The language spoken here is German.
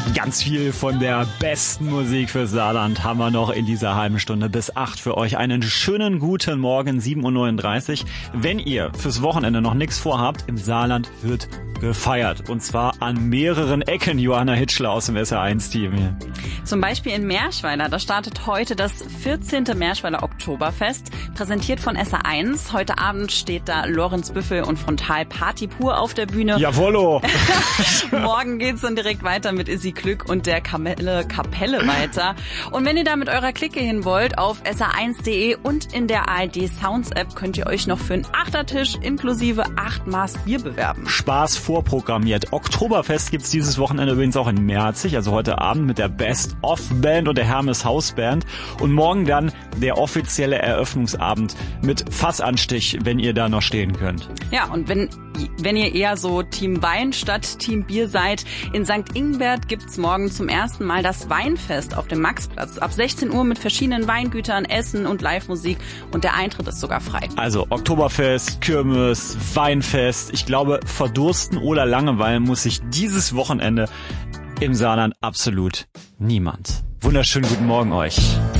Ganz viel von der besten Musik für Saarland haben wir noch in dieser halben Stunde bis 8 für euch. Einen schönen guten Morgen, 7:39 Uhr. Wenn ihr fürs Wochenende noch nichts vorhabt, im Saarland wird gefeiert. Und zwar an mehreren Ecken. Johanna Hitschler aus dem SR1-Team hier. Zum Beispiel in Meerschweiler. Da startet heute das 14. Meerschweiler Oktoberfest, präsentiert von SR1. Heute Abend steht da Lorenz Büffel und Frontal Party pur auf der Bühne. Jawollo! Morgen geht's dann direkt weiter mit Issy Glück und der Kapelle weiter. Und wenn ihr da mit eurer Clique hin wollt, auf sr1.de und in der ARD Sounds App könnt ihr euch noch für einen Achtertisch inklusive 8 Maß Bier bewerben. Spaß vorprogrammiert. Oktoberfest gibt's dieses Wochenende übrigens auch in Merzig, also heute Abend mit der Best-of-Band und der Hermes House Band. Und morgen dann der offizielle Eröffnungsabend mit Fassanstich, wenn ihr da noch stehen könnt. Ja, und wenn ihr eher so Team Wein statt Team Bier seid, in St. Ingbert gibt's morgen zum ersten Mal das Weinfest auf dem Maxplatz. Ab 16 Uhr mit verschiedenen Weingütern, Essen und Live-Musik und der Eintritt ist sogar frei. Also Oktoberfest, Kirmes, Weinfest. Ich glaube, verdursten oder Langeweile muss sich dieses Wochenende im Saarland absolut niemand. Wunderschönen guten Morgen euch.